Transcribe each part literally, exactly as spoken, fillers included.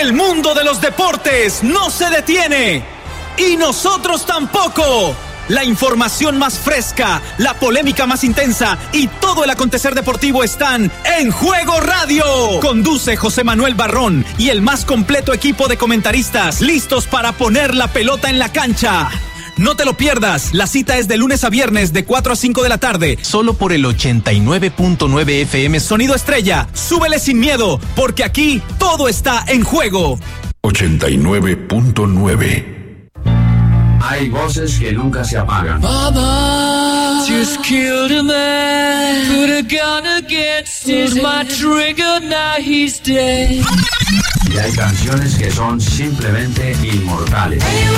El mundo de los deportes no se detiene. Y nosotros tampoco. La información más fresca, la polémica más intensa y todo el acontecer deportivo están en Juego Radio. Conduce José Manuel Barrón y el más completo equipo de comentaristas listos para poner la pelota en la cancha. No te lo pierdas, la cita es de lunes a viernes de cuatro a cinco de la tarde, solo por el ochenta y nueve punto nueve F M Sonido Estrella. Súbele sin miedo, porque aquí todo está en juego. ochenta y nueve punto nueve. Hay voces que nunca se apagan. Mama just killed a man, put a gun against his my trigger, now he's dead. Y hay canciones que son simplemente inmortales.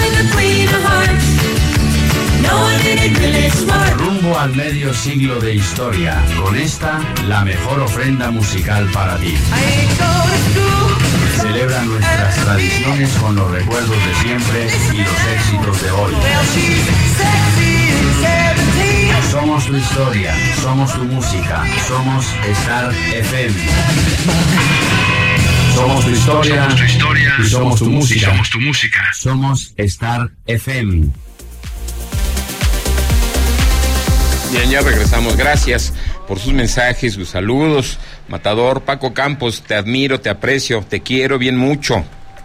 Rumbo al medio siglo de historia, con esta, la mejor ofrenda musical para ti. Celebra nuestras tradiciones con los recuerdos de siempre y los éxitos de hoy. Somos tu historia, somos tu música, somos Star F M. Somos tu historia, somos tu historia y somos tu música. Somos tu música. Somos Star F M. Bien, ya regresamos. Gracias por sus mensajes, sus saludos. Matador, Paco Campos, te admiro, te aprecio, te quiero bien mucho.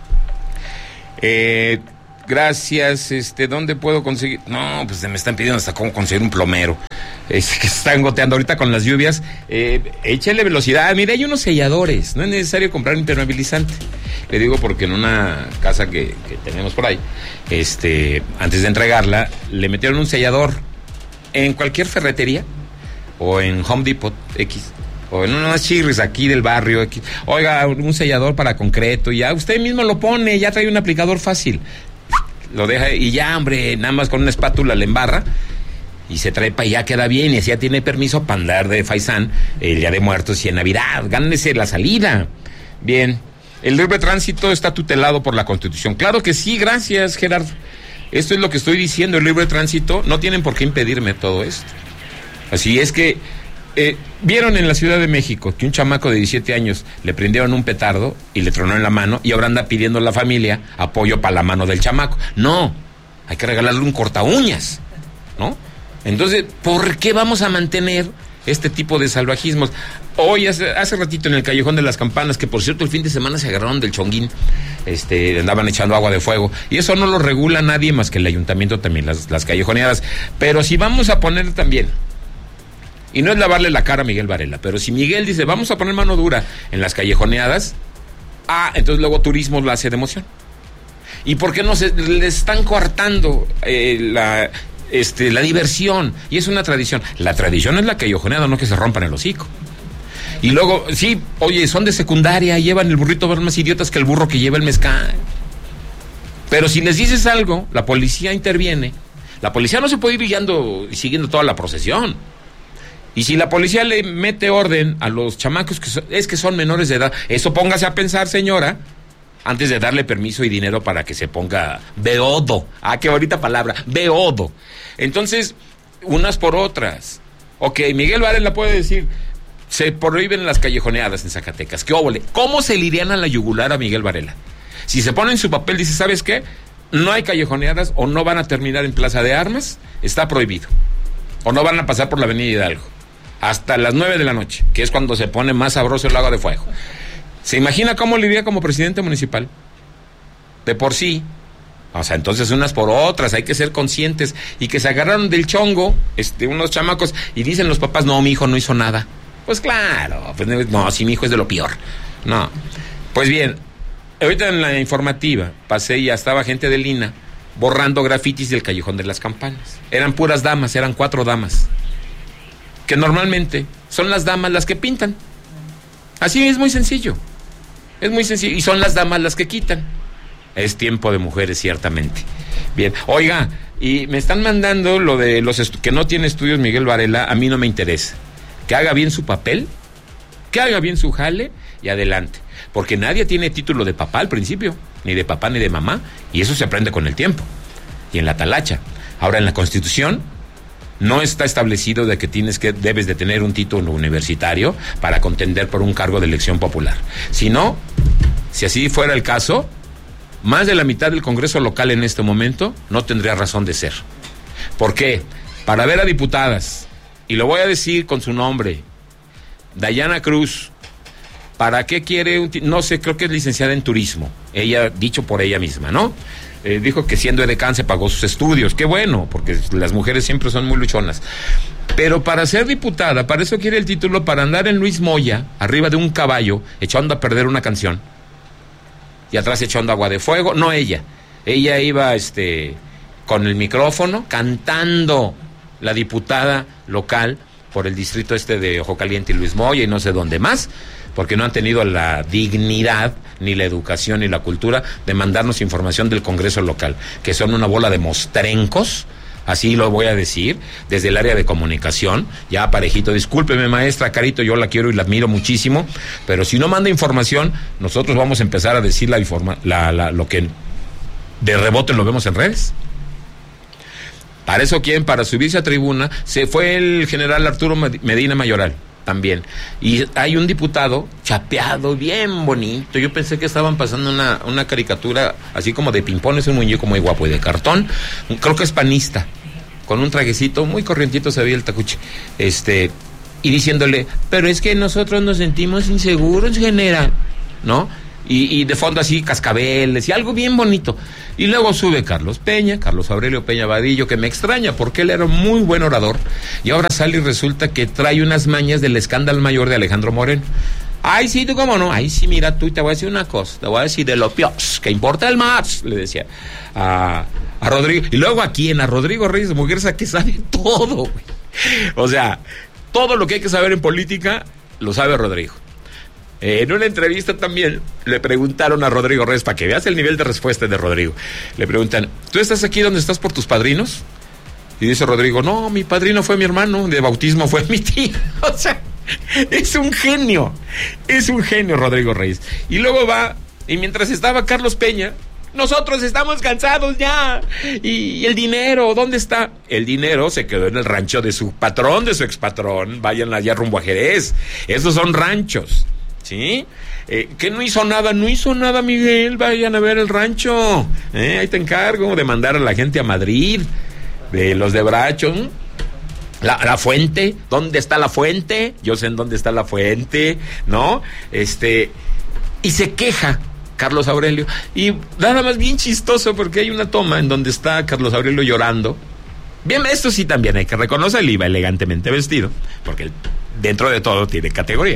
Eh, gracias, este, ¿dónde puedo conseguir? No, pues me están pidiendo hasta cómo conseguir un plomero. Es que se están goteando ahorita con las lluvias. Eh, échale velocidad. Mira, hay unos selladores. No es necesario comprar impermeabilizante. Le digo porque en una casa que, que tenemos por ahí, este, antes de entregarla, le metieron un sellador en cualquier ferretería o en Home Depot X o en unas chirris aquí del barrio X. Oiga, un sellador para concreto, ya usted mismo lo pone, ya trae un aplicador fácil, lo deja y ya, hombre, nada más con una espátula le embarra y se trepa y ya queda bien, y así ya tiene permiso para andar de faisán el día de muertos y en Navidad. Gánese la salida. Bien, el libre tránsito está tutelado por la Constitución. Claro que sí, gracias, Gerardo. Esto es lo que estoy diciendo, el libre tránsito. No tienen por qué impedirme todo esto. Así es que, eh, vieron en la Ciudad de México que un chamaco de diecisiete años le prendieron un petardo y le tronó en la mano, y ahora anda pidiendo a la familia apoyo para la mano del chamaco. No, hay que regalarle un corta uñas, ¿no? Entonces, ¿por qué vamos a mantener este tipo de salvajismos? Hoy, hace, hace ratito en el Callejón de las Campanas, que por cierto el fin de semana se agarraron del chonguín, este, andaban echando agua de fuego, y eso no lo regula nadie más que el ayuntamiento también, las, las callejoneadas. Pero si vamos a poner también, y no es lavarle la cara a Miguel Varela, pero si Miguel dice, vamos a poner mano dura en las callejoneadas, ah, entonces luego turismo lo hace de emoción. ¿Y por qué no se le están coartando eh, la... Este, la diversión? Y es una tradición. La tradición es la callejoneada, no que se rompan el hocico. Y luego, sí, oye, son de secundaria, llevan el burrito, van más idiotas que el burro que lleva el mezcal. Pero si les dices algo, la policía interviene. La policía no se puede ir guiando y siguiendo toda la procesión. Y si la policía le mete orden a los chamacos que son, es que son menores de edad, eso póngase a pensar, señora, antes de darle permiso y dinero para que se ponga beodo. Ah, qué bonita palabra, beodo. Entonces, unas por otras. Ok, Miguel Varela puede decir, se prohíben las callejoneadas en Zacatecas. ¿Qué óvole? ¿Cómo se le irían a la yugular a Miguel Varela? Si se pone en su papel, dice, ¿sabes qué? No hay callejoneadas, o no van a terminar en Plaza de Armas, está prohibido. O no van a pasar por la Avenida Hidalgo. Hasta las nueve de la noche, que es cuando se pone más sabroso el agua de fuego. ¿Se imagina cómo le iría como presidente municipal? De por sí. O sea, entonces unas por otras, hay que ser conscientes. Y que se agarraron del chongo, este, unos chamacos, y dicen los papás, no, mi hijo no hizo nada. Pues claro, pues, no, si mi hijo es de lo peor. No. Pues bien, ahorita en la informativa pasé y ya estaba gente del I N A borrando grafitis del Callejón de las Campanas. Eran puras damas, eran cuatro damas. Que normalmente son las damas las que pintan. Así es muy sencillo. Es muy sencillo. Y son las damas las que quitan. Es tiempo de mujeres, ciertamente. Bien. Oiga, y me están mandando lo de los estu- que no tiene estudios Miguel Varela. A mí no me interesa. Que haga bien su papel, que haga bien su jale y adelante. Porque nadie tiene título de papá al principio. Ni de papá ni de mamá. Y eso se aprende con el tiempo. Y en la talacha. Ahora, en la Constitución no está establecido de que tienes que debes de tener un título universitario para contender por un cargo de elección popular. Si no, si así fuera el caso, más de la mitad del Congreso local en este momento no tendría razón de ser. ¿Por qué? Para ver a diputadas, y lo voy a decir con su nombre, Dayana Cruz, ¿para qué quiere un t- no sé, creo que es licenciada en turismo, ella, dicho por ella misma, ¿no? Eh, dijo que siendo edecán se pagó sus estudios, qué bueno, porque las mujeres siempre son muy luchonas. Pero para ser diputada, para eso quiere el título, para andar en Luis Moya, arriba de un caballo, echando a perder una canción, y atrás echando agua de fuego. No ella, ella iba este con el micrófono cantando la diputada local por el distrito este de Ojo Caliente y Luis Moya y no sé dónde más, porque no han tenido la dignidad, ni la educación, ni la cultura de mandarnos información del Congreso local, que son una bola de mostrencos, así lo voy a decir, desde el área de comunicación, ya parejito. Discúlpeme, maestra Carito, yo la quiero y la admiro muchísimo, pero si no manda información, nosotros vamos a empezar a decir la informa, la, la, lo que de rebote lo vemos en redes. Para eso, ¿quién? Para subirse a tribuna, se fue el general Arturo Medina Mayoral, también. Y hay un diputado chapeado, bien bonito. Yo pensé que estaban pasando una, una caricatura así como de ping-pong, es un muñeco muy guapo y de cartón. Creo que es panista, con un trajecito muy corrientito se veía el tacuche. Este, y diciéndole, pero es que nosotros nos sentimos inseguros, general, ¿no? Y, y de fondo así cascabeles y algo bien bonito. Y luego sube Carlos Peña, Carlos Aurelio Peña Vadillo, que me extraña porque él era un muy buen orador, y ahora sale y resulta que trae unas mañas del escándalo mayor de Alejandro Moreno. Ay, sí, tú cómo no, ay, sí, mira tú, y te voy a decir una cosa, te voy a decir de lo pios, que importa el más, le decía a, a Rodrigo. Y luego aquí en a Rodrigo Reyes Muguerza, que sabe todo, güey. O sea, todo lo que hay que saber en política, lo sabe Rodrigo. Eh, en una entrevista también le preguntaron a Rodrigo Reyes, para que veas el nivel de respuesta de Rodrigo, le preguntan, ¿tú estás aquí donde estás por tus padrinos? Y dice Rodrigo, no, mi padrino fue mi hermano, de bautismo fue mi tío. O sea, es un genio, es un genio Rodrigo Reyes. Y luego va, y mientras estaba Carlos Peña, nosotros estamos cansados ya, y, y el dinero, ¿dónde está? El dinero se quedó en el rancho de su patrón, de su expatrón, vayan allá rumbo a Jerez, esos son ranchos. ¿Sí? Eh, ¿Que no hizo nada? No hizo nada, Miguel. Vayan a ver el rancho. Eh, ahí te encargo de mandar a la gente a Madrid, de los de Bracho. La, la fuente, ¿dónde está la fuente? Yo sé en dónde está la fuente, ¿no? Este, y se queja Carlos Aurelio. Y nada más bien chistoso, porque hay una toma en donde está Carlos Aurelio llorando. Bien, esto sí también hay que reconocer, él iba elegantemente vestido, porque él, dentro de todo tiene categoría.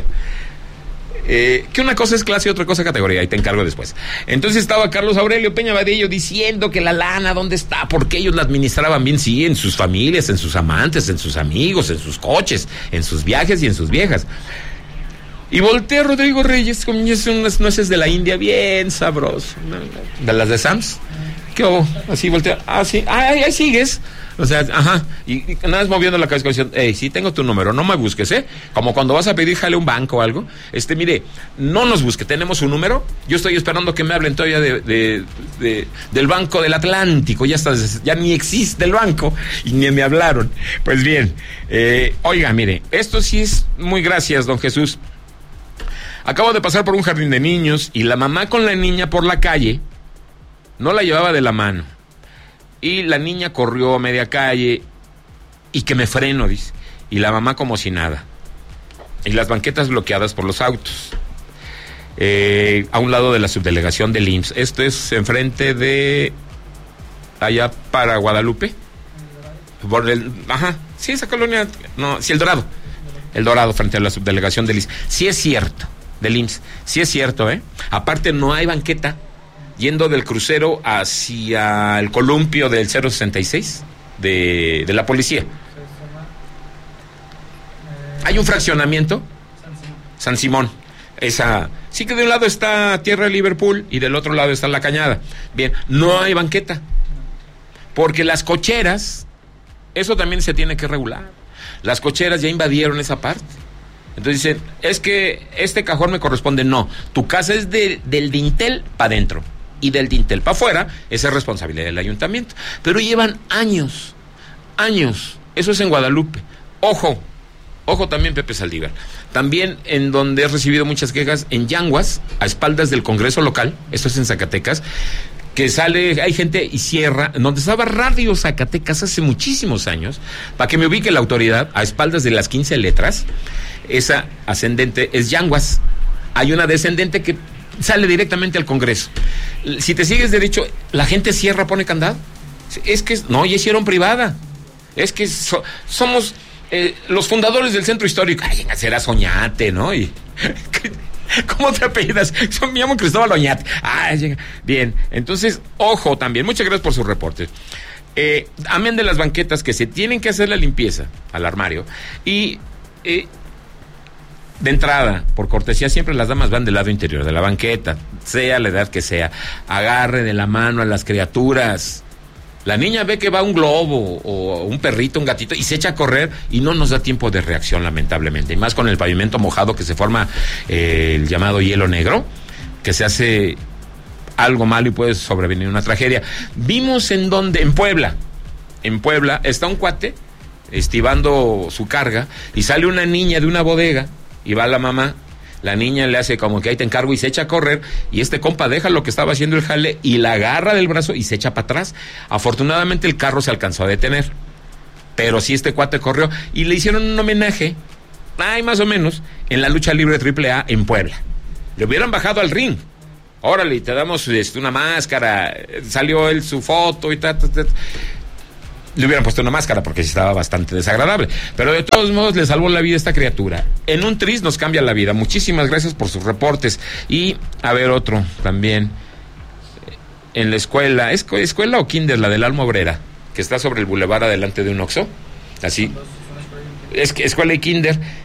Eh, que una cosa es clase y otra cosa categoría, y te encargo después. Entonces estaba Carlos Aurelio Peña Vadillo diciendo que la lana, ¿dónde está? Porque ellos la administraban bien, sí, en sus familias, en sus amantes, en sus amigos, en sus coches, en sus viajes y en sus viejas. Y voltea Rodrigo Reyes con unas nueces de la India bien sabroso, de las de Sams. ¿Qué hubo? Así voltea, ah, sí, ah, ahí sigues. O sea, ajá, y, y nada más moviendo la cabeza diciendo, hey, sí tengo tu número, no me busques, ¿eh? Como cuando vas a pedir jale a un banco o algo, este, mire, no nos busque, tenemos un número, yo estoy esperando que me hablen todavía de, de, de, del Banco del Atlántico, ya está, ya ni existe el banco, y ni me hablaron. Pues bien, eh, oiga, mire, esto sí es muy gracias, don Jesús. Acabo de pasar por un jardín de niños, y la mamá con la niña por la calle, no la llevaba de la mano. Y la niña corrió a media calle y que me freno, dice. Y la mamá como si nada. Y las banquetas bloqueadas por los autos. Eh, a un lado de la subdelegación del I M S S. Esto es enfrente de... allá para Guadalupe. Por el... Ajá. Sí, esa colonia... No, sí, El Dorado. El Dorado frente a la subdelegación del I M S S. Sí es cierto. Del I M S S. Sí es cierto, ¿eh? Aparte no hay banqueta. Yendo del crucero hacia el columpio del cero sesenta y seis de, de la policía. Hay un fraccionamiento, San Simón. Esa, sí que de un lado está Tierra de Liverpool y del otro lado está La Cañada. Bien, no hay banqueta. Porque las cocheras, eso también se tiene que regular. Las cocheras ya invadieron esa parte. Entonces dicen, es que este cajón me corresponde. No, tu casa es de, del dintel para adentro. Y del dintel para afuera, esa es responsabilidad del ayuntamiento. Pero llevan años, años, eso es en Guadalupe. Ojo, Ojo también Pepe Saldívar. También en donde he recibido muchas quejas, en Yanguas, a espaldas del Congreso local, esto es en Zacatecas, que sale, hay gente y cierra, donde estaba Radio Zacatecas hace muchísimos años, para que me ubique la autoridad, a espaldas de las quince letras, esa ascendente es Yanguas. Hay una descendente que sale directamente al Congreso. Si te sigues derecho, la gente cierra, pone candado. Es que, no, ya hicieron privada. Es que so, somos eh, los fundadores del centro histórico. Ay, será Soñate, ¿no? Y... ¿Cómo te apellidas? Son, me llamo Cristóbal Oñate. Ah, bien, entonces, ojo también, muchas gracias por sus reportes. Eh, amén de las banquetas que se tienen que hacer la limpieza al armario. Y eh, de entrada, por cortesía, siempre las damas van del lado interior de la banqueta, sea la edad que sea. Agarre de la mano a las criaturas. La niña ve que va un globo o un perrito, un gatito, y se echa a correr y no nos da tiempo de reacción, lamentablemente. Y más con el pavimento mojado que se forma eh, el llamado hielo negro, que se hace algo malo y puede sobrevenir una tragedia. Vimos en donde, en Puebla, en Puebla está un cuate estibando su carga y sale una niña de una bodega y va la mamá. La niña le hace como que ahí te encargo y se echa a correr, y este compa deja lo que estaba haciendo el jale y la agarra del brazo y se echa para atrás. Afortunadamente el carro se alcanzó a detener, pero sí este cuate corrió y le hicieron un homenaje, ay, más o menos, en la lucha libre triple A en Puebla. Le hubieran bajado al ring. Órale, te damos este, una máscara, salió él su foto y tal, tal, tal. Le hubieran puesto una máscara porque estaba bastante desagradable. Pero de todos modos le salvó la vida a esta criatura. En un tris nos cambia la vida. Muchísimas gracias por sus reportes. Y, a ver, otro también. En la escuela, ¿es escuela o kinder? La del Alma Obrera, que está sobre el bulevar adelante de un Oxxo. Así. Es que escuela y kinder.